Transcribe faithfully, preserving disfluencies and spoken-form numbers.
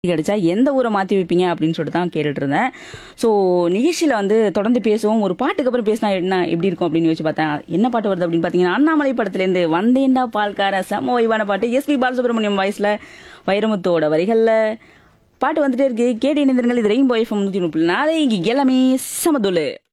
கிடைச்சா எந்த ஊரை மாற்றி வைப்பீங்க அப்படின்னு சொல்லிட்டு தான் கேட்டுட்டு இருந்தேன். ஸோ நிகழ்ச்சியில் வந்து தொடர்ந்து பேசுவோம். ஒரு பாட்டுக்கு அப்புறம் பேசினா என்ன எப்படி இருக்கும் அப்படின்னு யோசிச்சு பார்த்தேன். என்ன பாட்டு வருது அப்படின்னு பார்த்தீங்கன்னா, அண்ணாமலை படத்துலேருந்து வந்தேன்டா பால்கார செம்ம வைவான பாட்டு. எஸ்பி பாலசுப்ரமணியம் வாய்ஸில் வைரமுத்தோட வரிகளில் பாட்டு வந்துட்டே இருக்கு. கேட்டு இணைந்திருங்கள். இது ரெயின்போ எஃப்எம் நூற்றி முப்பது நாளை இங்கே எல்லாமே சமதுல்லு.